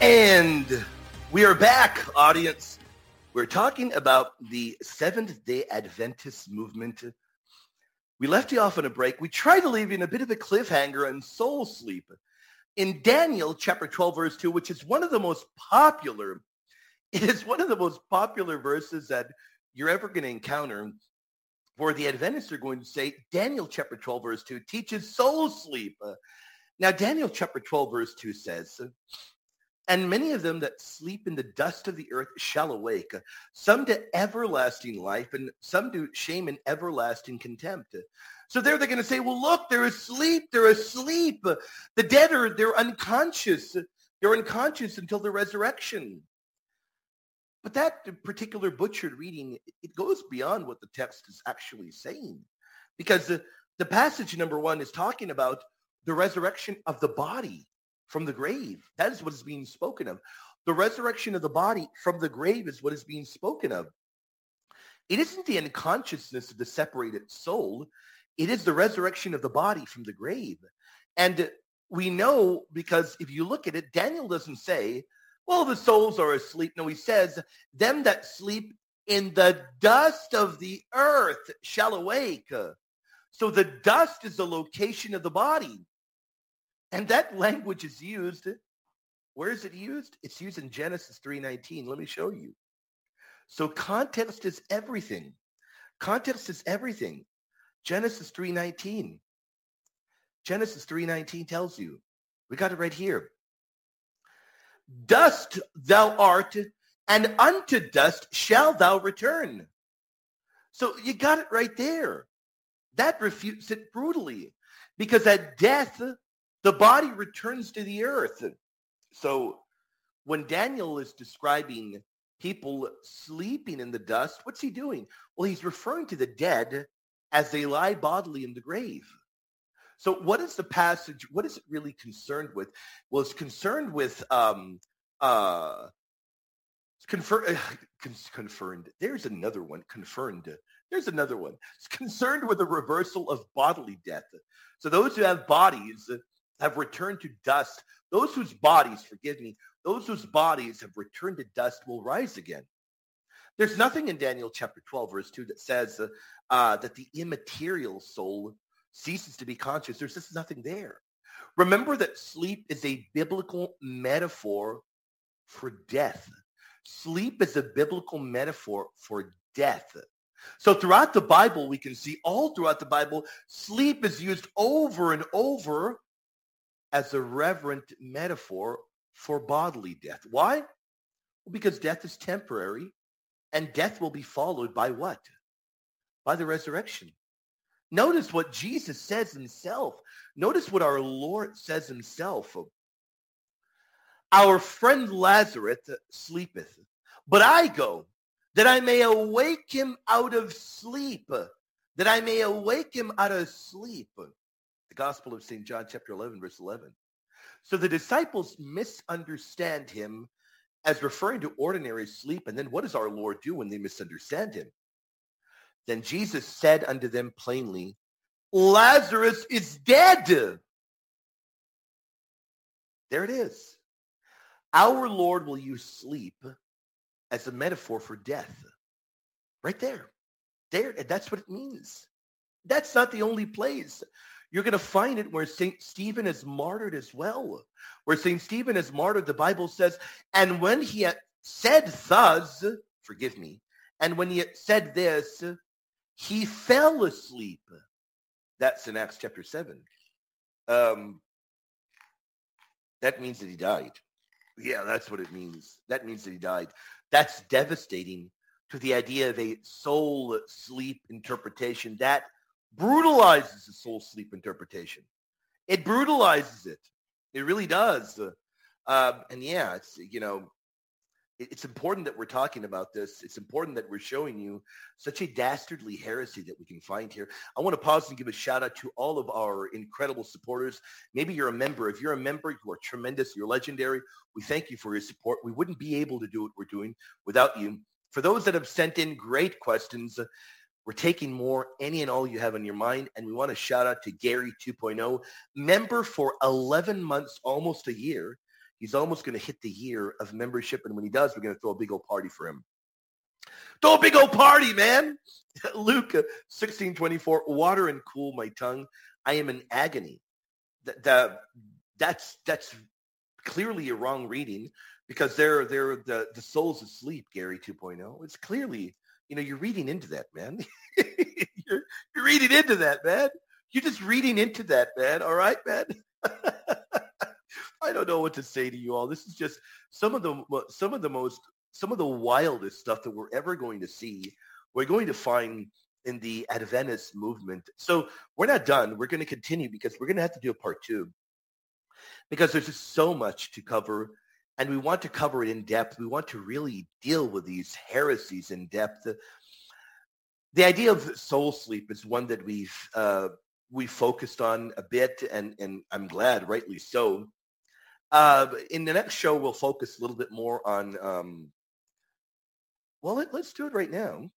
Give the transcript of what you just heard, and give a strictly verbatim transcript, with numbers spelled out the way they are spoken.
And we are back, audience. We're talking about the Seventh-day Adventist movement. We left you off on a break. We tried to leave you in a bit of a cliffhanger on soul sleep. In Daniel chapter twelve, verse two, which is one of the most popular, it is one of the most popular verses that you're ever going to encounter, where the Adventists are going to say, Daniel chapter twelve, verse two teaches soul sleep. Uh, now, Daniel chapter twelve, verse two says, and many of them that sleep in the dust of the earth shall awake, some to everlasting life, and some to shame and everlasting contempt. So there they're going to say, well, look, they're asleep. They're asleep. The dead are, they're unconscious. They're unconscious until the resurrection. But that particular butchered reading, it goes beyond what the text is actually saying. Because the, the passage, number one, is talking about the resurrection of the body from the grave. That is what is being spoken of. The resurrection of the body from the grave is what is being spoken of. It isn't the unconsciousness of the separated soul. It is the resurrection of the body from the grave. And we know, because if you look at it, Daniel doesn't say, well, the souls are asleep. No, he says, them that sleep in the dust of the earth shall awake. So the dust is the location of the body. And that language is used. Where is it used? It's used in Genesis three nineteen. Let me show you. So context is everything. Context is everything. Genesis three nineteen. Genesis three nineteen tells you. We got it right here. Dust thou art, and unto dust shall thou return. So you got it right there. That refutes it brutally. Because at death, the body returns to the earth. So when Daniel is describing people sleeping in the dust, what's he doing? Well, he's referring to the dead as they lie bodily in the grave. So what is the passage, what is it really concerned with? Well, it's concerned with, um, uh, confer- uh, confirmed. There's another one, confirmed. There's another one. It's concerned with the reversal of bodily death. So those who have bodies have returned to dust. Those whose bodies, forgive me, those whose bodies have returned to dust will rise again. There's nothing in Daniel chapter twelve, verse two that says uh, uh, that the immaterial soul ceases to be conscious. There's just nothing there. Remember that sleep is a biblical metaphor for death. Sleep is a biblical metaphor for death. So throughout the Bible, we can see all throughout the Bible, sleep is used over and over as a reverent metaphor for bodily death. Why? Well, because death is temporary, and death will be followed by what? By the resurrection. Notice what Jesus says himself. Notice what our Lord says himself. Our friend Lazarus sleepeth, but I go, that I may awake him out of sleep, that I may awake him out of sleep. The Gospel of Saint John, chapter eleven, verse eleven. So the disciples misunderstand him as referring to ordinary sleep. And then what does our Lord do when they misunderstand him? Then Jesus said unto them plainly, Lazarus is dead. There it is. Our Lord will use sleep as a metaphor for death. Right there. There. That's what it means. That's not the only place. You're going to find it where Saint Stephen is martyred as well. Where Saint Stephen is martyred, the Bible says, and when he had said thus, forgive me, and when he had said this, he fell asleep. That's in Acts chapter seven. Um, that means that he died. Yeah, that's what it means. That means that he died. That's devastating to the idea of a soul sleep interpretation. That brutalizes the soul sleep interpretation. It brutalizes it. It really does. Uh, um, and yeah, it's, you know, it, it's important that we're talking about this. It's important that we're showing you such a dastardly heresy that we can find here. I want to pause and give a shout out to all of our incredible supporters. Maybe you're a member. If you're a member, you are tremendous. You're legendary. We thank you for your support. We wouldn't be able to do what we're doing without you. For those that have sent in great questions, we're taking more, any and all you have on your mind. And we want to shout out to Gary two point oh, member for eleven months, almost a year. He's almost going to hit the year of membership. And when he does, we're going to throw a big old party for him. Throw a big old party, man. Luke sixteen twenty-four, water and cool my tongue. I am in agony. That, that that's that's clearly a wrong reading, because they're they're the the soul's asleep, Gary two point oh. It's clearly, you know, you're reading into that, man. you're, you're reading into that, man. You're just reading into that, man. All right, man. I don't know what to say to you all. This is just some of the some of the most some of the wildest stuff that we're ever going to see. We're going to find in the Adventist movement. So we're not done. We're going to continue, because we're going to have to do a part two, because there's just so much to cover, and we want to cover it in depth. We want to really deal with these heresies in depth. The, the idea of soul sleep is one that we've uh, we focused on a bit, and and I'm glad, rightly so. Uh, in the next show, we'll focus a little bit more on. Um, well, let, let's do it right now.